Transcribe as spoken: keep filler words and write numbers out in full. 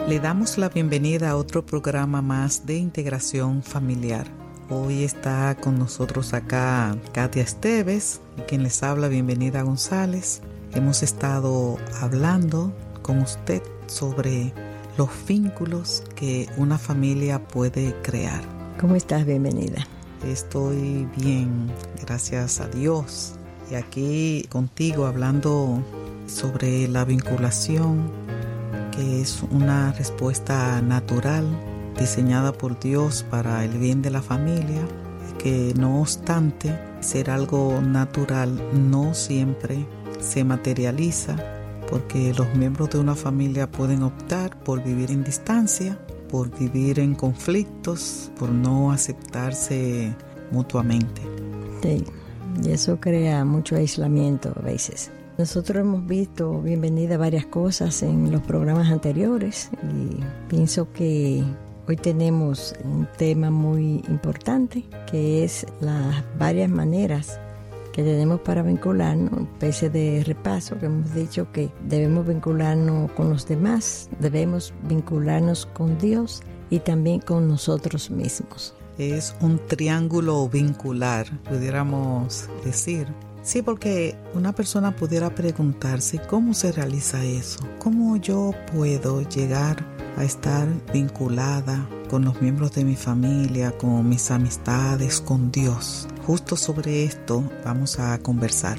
Le damos la bienvenida a otro programa más de integración familiar. Hoy está con nosotros acá Katia Esteves, y quien les habla, bienvenida González. Hemos estado hablando con usted sobre los vínculos que una familia puede crear. ¿Cómo estás? Bienvenida. Estoy bien, gracias a Dios. Y aquí contigo hablando sobre la vinculación, que es una respuesta natural diseñada por Dios para el bien de la familia, que no obstante ser algo natural no siempre se materializa, porque los miembros de una familia pueden optar por vivir en distancia, por vivir en conflictos, por no aceptarse mutuamente. Sí, y eso crea mucho aislamiento a veces. Nosotros hemos visto, bienvenida, varias cosas en los programas anteriores y pienso que hoy tenemos un tema muy importante, que es las varias maneras que tenemos para vincularnos, una especie de repaso que hemos dicho que debemos vincularnos con los demás, debemos vincularnos con Dios y también con nosotros mismos. Es un triángulo vincular, pudiéramos decir. Sí, porque una persona pudiera preguntarse cómo se realiza eso, cómo yo puedo llegar a estar vinculada con los miembros de mi familia, con mis amistades, con Dios. Justo sobre esto vamos a conversar.